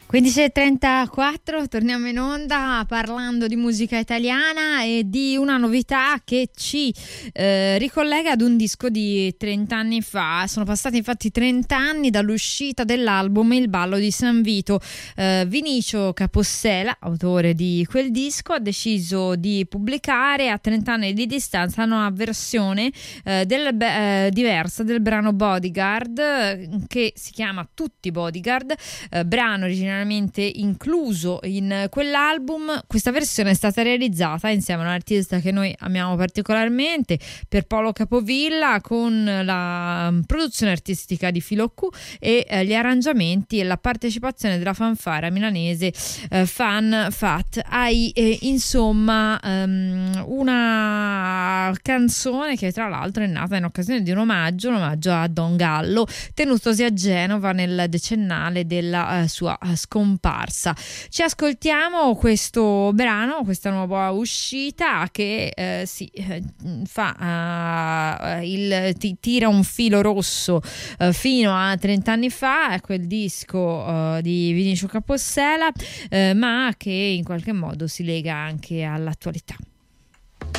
15:34, torniamo in onda parlando di musica italiana e di una novità che ci ricollega ad un disco di 30 anni fa. Sono passati infatti 30 anni dall'uscita dell'album Il ballo di San Vito. Vinicio Capossela, autore di quel disco, ha deciso di pubblicare a 30 anni di distanza una versione diversa del brano Bodyguard, che si chiama Tutti Bodyguard, brano originalmente incluso in quell'album. Questa versione è stata realizzata insieme a un artista che noi amiamo particolarmente, Pierpaolo Capovilla, con la produzione artistica di Filo Q e gli arrangiamenti e la partecipazione della fanfara milanese Fan Fat. Insomma una canzone che tra l'altro è nata in occasione di un omaggio a Don Gallo, tenutosi a Genova nel decennale della sua scomparsa. Ci ascoltiamo questo brano, questa nuova uscita che tira un filo rosso fino a 30 anni fa, quel disco di Vinicio Capossela, ma che in qualche modo si lega anche all'attualità.